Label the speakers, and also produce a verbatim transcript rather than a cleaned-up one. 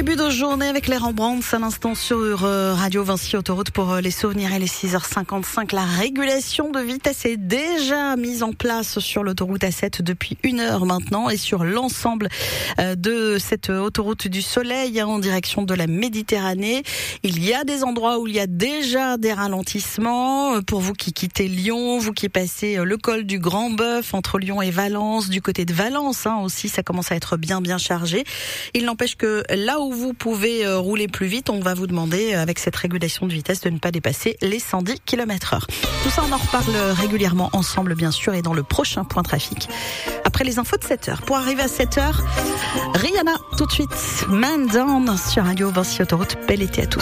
Speaker 1: début de journée avec les Rembrandt, à l'instant sur Radio Vinci Autoroute pour les souvenirs et les six heures cinquante-cinq. La régulation de vitesse est déjà mise en place sur l'autoroute A sept depuis une heure maintenant et sur l'ensemble de cette autoroute du Soleil en direction de la Méditerranée. Il y a des endroits où il y a déjà des ralentissements. Pour vous qui quittez Lyon, vous qui passez le col du Grand Bœuf entre Lyon et Valence, du côté de Valence hein, aussi, ça commence à être bien bien chargé. Il n'empêche que là où vous pouvez rouler plus vite, on va vous demander avec cette régulation de vitesse de ne pas dépasser les cent dix kilomètres heure. Tout ça, on en reparle régulièrement ensemble bien sûr et dans le prochain point trafic. Après les infos de sept heures. Pour arriver à sept heures, Rihanna tout de suite, Man Down sur Radio Vinci Autoroute. Bel été à tous.